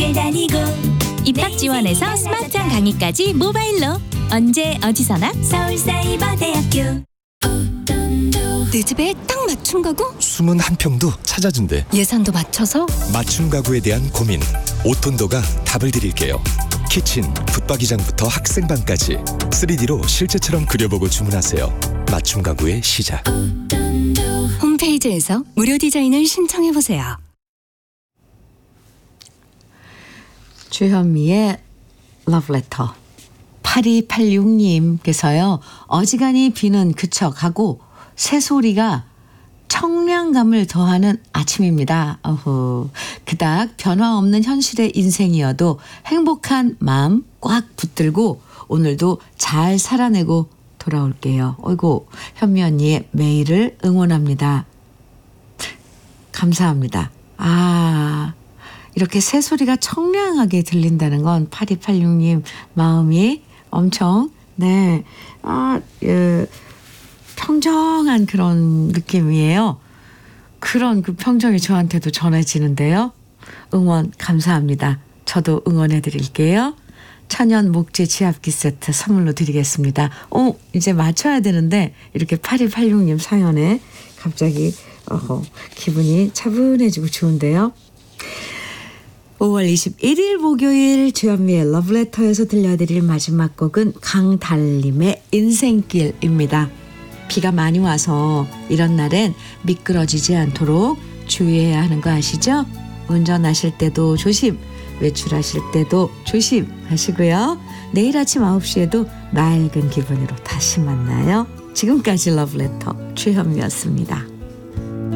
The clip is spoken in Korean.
학교를 다니고 입학 지원에서 스마트한 강의까지 모바일로 언제 어디서나 서울사이버대학교. 내 집에 딱 맞춤 가구? 숨은 한 평도 찾아준대. 예산도 맞춰서? 맞춤 가구에 대한 고민, 오톤도가 답을 드릴게요. 키친, 붙박이장부터 학생방까지 3D로 실제처럼 그려보고 주문하세요. 맞춤 가구의 시작. 홈페이지에서 무료 디자인을 신청해보세요. 주현미의 러브레터. 8286님께서요. 어지간히 비는 그쳐가고 새소리가 청량감을 더하는 아침입니다. 그닥 변화 없는 현실의 인생이어도 행복한 마음 꽉 붙들고 오늘도 잘 살아내고 돌아올게요. 어이구, 현미 언니의 매일을 응원합니다. 감사합니다. 이렇게 새소리가 청량하게 들린다는 건 8286님 마음이 엄청 평정한 그런 느낌이에요. 그런 그 평정이 저한테도 전해지는데요. 응원 감사합니다. 저도 응원해 드릴게요. 천연 목재 지압기 세트 선물로 드리겠습니다. 이제 맞춰야 되는데 이렇게 8286님 사연에 갑자기 기분이 차분해지고 좋은데요. 5월 21일 목요일 주현미의 러브레터에서 들려드릴 마지막 곡은 강달림의 인생길입니다. 비가 많이 와서 이런 날엔 미끄러지지 않도록 주의해야 하는 거 아시죠? 운전하실 때도 조심, 외출하실 때도 조심하시고요. 내일 아침 9시에도 맑은 기분으로 다시 만나요. 지금까지 러브레터 주현미였습니다.